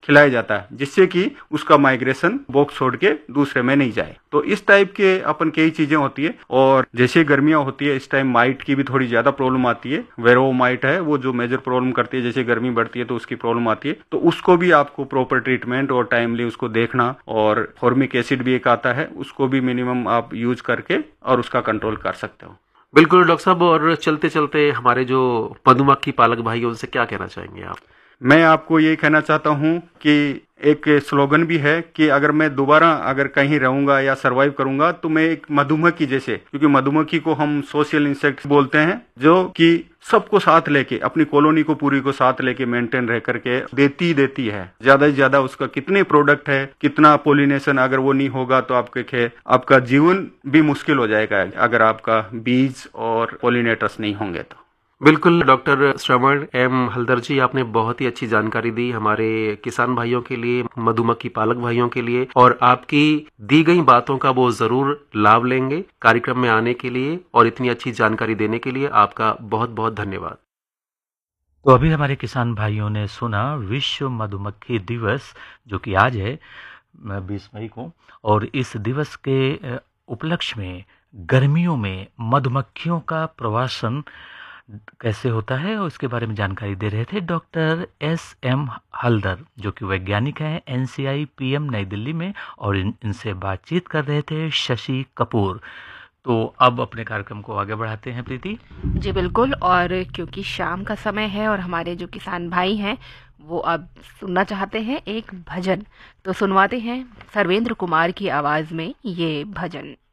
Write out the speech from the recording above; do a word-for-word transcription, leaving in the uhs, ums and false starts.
खिलाया जाता है, जिससे कि उसका माइग्रेशन बॉक्स छोड़ के दूसरे में नहीं जाए। तो इस टाइप के अपन कई चीजें होती है। और जैसे गर्मियां होती है इस टाइम माइट की भी थोड़ी ज्यादा प्रॉब्लम आती है। वेरो माइट है वो जो मेजर प्रॉब्लम करती है, जैसे गर्मी बढ़ती है तो उसकी प्रॉब्लम आती है। तो उसको भी आपको प्रॉपर ट्रीटमेंट और टाइमली उसको देखना, और फॉर्मिक एसिड भी एक आता है, उसको भी मिनिमम आप यूज करके और उसका कंट्रोल कर सकते हो। बिल्कुल डॉक्टर साहब, और चलते चलते हमारे जो मधुमक्खी पालक भाई हैं उनसे क्या कहना चाहेंगे आप? मैं आपको ये कहना चाहता हूँ कि एक स्लोगन भी है कि अगर मैं दोबारा अगर कहीं रहूंगा या सरवाइव करूंगा तो मैं एक मधुमक्खी जैसे, क्योंकि मधुमक्खी को हम सोशल इंसेक्ट बोलते हैं, जो कि सबको साथ लेके, अपनी कॉलोनी को पूरी को साथ लेके मेंटेन रह करके देती देती है। ज्यादा से ज्यादा उसका कितने प्रोडक्ट है, कितना पोलिनेशन, अगर वो नहीं होगा तो आपके खे आपका जीवन भी मुश्किल हो जाएगा, अगर आपका बीज और पोलिनेटर्स नहीं होंगे तो। बिल्कुल डॉक्टर श्रवण एम हल्दर जी, आपने बहुत ही अच्छी जानकारी दी हमारे किसान भाइयों के लिए, मधुमक्खी पालक भाइयों के लिए, और आपकी दी गई बातों का वो जरूर लाभ लेंगे। कार्यक्रम में आने के लिए और इतनी अच्छी जानकारी देने के लिए आपका बहुत बहुत धन्यवाद। तो अभी हमारे किसान भाइयों ने सुना विश्व मधुमक्खी दिवस, जो कि आज है बीस मई को, और इस दिवस के उपलक्ष्य में गर्मियों में मधुमक्खियों का प्रवासन कैसे होता है और उसके बारे में जानकारी दे रहे थे डॉक्टर एस एम हल्दर, जो कि वैज्ञानिक हैं N C I P M नई दिल्ली में, और इन, इनसे बातचीत कर रहे थे शशि कपूर। तो अब अपने कार्यक्रम को आगे बढ़ाते हैं प्रीति जी। बिल्कुल, और क्योंकि शाम का समय है और हमारे जो किसान भाई हैं वो अब सुनना चाहते हैं एक भजन, तो सुनवाते हैं सर्वेंद्र कुमार की आवाज में ये भजन।